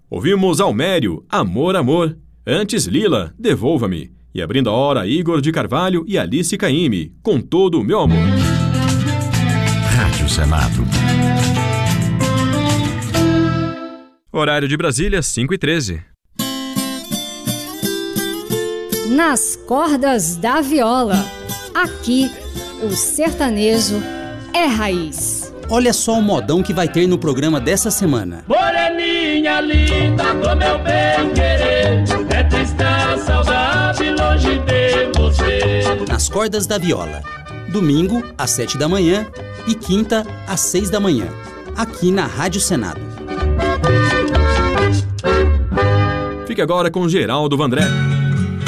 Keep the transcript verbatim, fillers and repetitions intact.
Ouvimos Almério, Amor, Amor. Antes Lila, Devolva-me. E abrindo a hora, Igor de Carvalho e Alice Caymmi, Com Todo o Meu Amor. Rádio Senado. Horário de Brasília, cinco e treze. Nas cordas da viola. Aqui, o sertanejo é raiz. Olha só o modão que vai ter no programa dessa semana. Moreninha linda do meu bem querer, é triste a saudade longe de você. Nas cordas da viola. Domingo, às sete da manhã e quinta, às seis da manhã. Aqui na Rádio Senado. Fique agora com Geraldo Vandré.